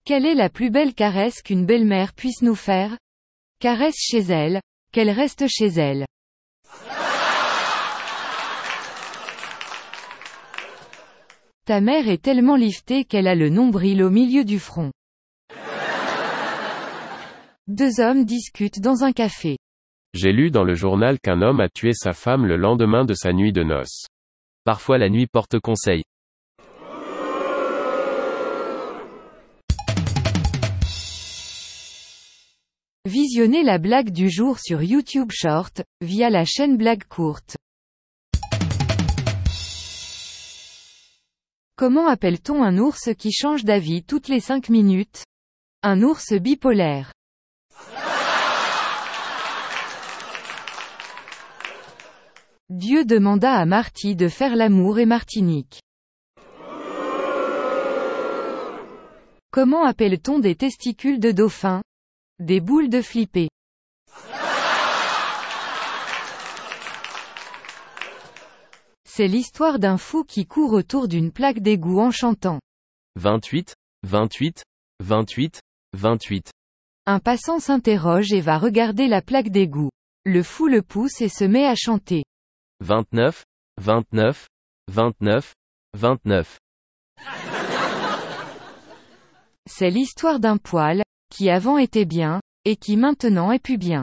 Quelle est la plus belle caresse qu'une belle-mère puisse nous faire? Caresse chez elle, qu'elle reste chez elle. Ta mère est tellement liftée qu'elle a le nombril au milieu du front. Deux hommes discutent dans un café. J'ai lu dans le journal qu'un homme a tué sa femme le lendemain de sa nuit de noces. Parfois la nuit porte conseil. Visionnez la blague du jour sur YouTube Short, via la chaîne Blague Courte. Comment appelle-t-on un ours qui change d'avis toutes les 5 minutes? Un ours bipolaire. Dieu demanda à Marty de faire l'amour et Martinique. Comment appelle-t-on des testicules de dauphin? Des boules de flipper. C'est l'histoire d'un fou qui court autour d'une plaque d'égout en chantant. 28, 28, 28, 28. Un passant s'interroge et va regarder la plaque d'égout. Le fou le pousse et se met à chanter. 29, 29, 29, 29. C'est l'histoire d'un poil, qui avant était bien, et qui maintenant est plus bien.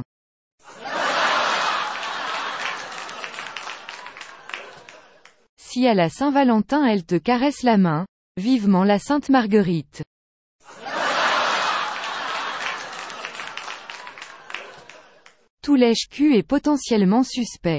Si à la Saint-Valentin elle te caresse la main, vivement la Sainte Marguerite. Tout lèche-cul est potentiellement suspect.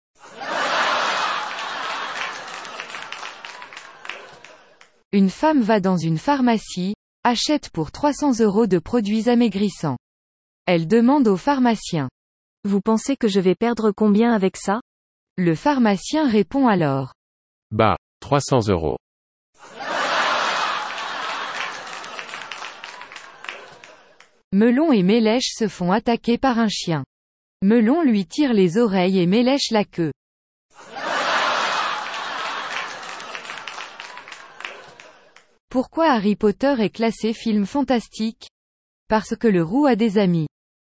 Une femme va dans une pharmacie, achète pour 300 € de produits amaigrissants. Elle demande au pharmacien. Vous pensez que je vais perdre combien avec ça? Le pharmacien répond alors. Bah, 300 €. Melon et Mélèche se font attaquer par un chien. Melon lui tire les oreilles et Mélèche la queue. Pourquoi Harry Potter est classé film fantastique? Parce que le roux a des amis.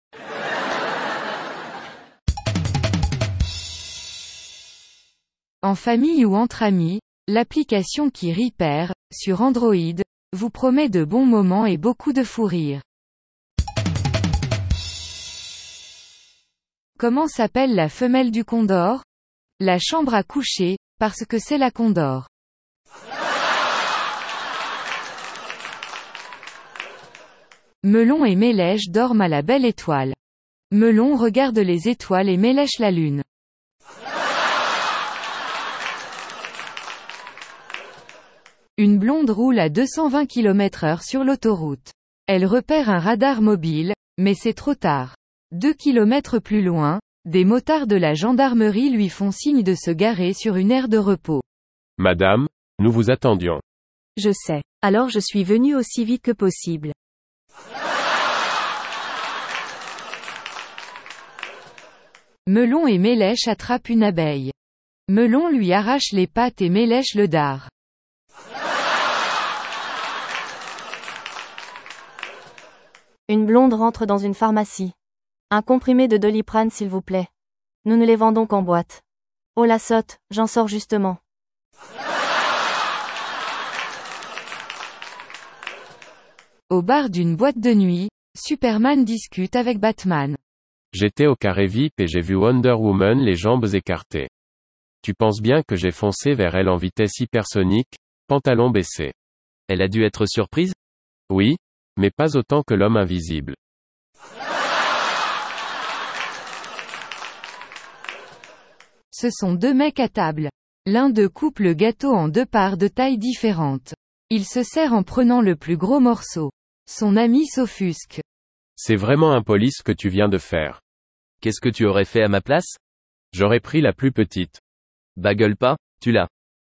En famille ou entre amis, l'application qui rit perd, sur Android, vous promet de bons moments et beaucoup de fou rire. Comment s'appelle la femelle du condor? La chambre à coucher, parce que c'est la condor. Melon et Mélèche dorment à la belle étoile. Melon regarde les étoiles et Mélèche la lune. Une blonde roule à 220 km/h sur l'autoroute. Elle repère un radar mobile, mais c'est trop tard. 2 km plus loin, des motards de la gendarmerie lui font signe de se garer sur une aire de repos. Madame, nous vous attendions. Je sais. Alors je suis venu aussi vite que possible. Melon et Mélèche attrapent une abeille. Melon lui arrache les pattes et Mélèche le dard. Une blonde rentre dans une pharmacie. Un comprimé de Doliprane s'il vous plaît. Nous ne les vendons qu'en boîte. Oh la sotte, j'en sors justement. Au bar d'une boîte de nuit, Superman discute avec Batman. J'étais au carré VIP et j'ai vu Wonder Woman les jambes écartées. Tu penses bien que j'ai foncé vers elle en vitesse hypersonique, pantalon baissé. Elle a dû être surprise? Oui, mais pas autant que l'homme invisible. Ce sont deux mecs à table. L'un d'eux coupe le gâteau en deux parts de taille différentes. Il se sert en prenant le plus gros morceau. Son ami s'offusque. C'est vraiment impoli ce que tu viens de faire. Qu'est-ce que tu aurais fait à ma place? J'aurais pris la plus petite. Bah gueule pas, tu l'as.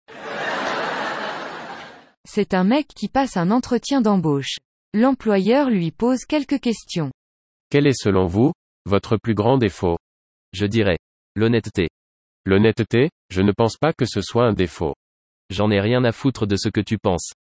C'est un mec qui passe un entretien d'embauche. L'employeur lui pose quelques questions. Quel est selon vous, votre plus grand défaut? Je dirais. L'honnêteté. L'honnêteté, je ne pense pas que ce soit un défaut. J'en ai rien à foutre de ce que tu penses.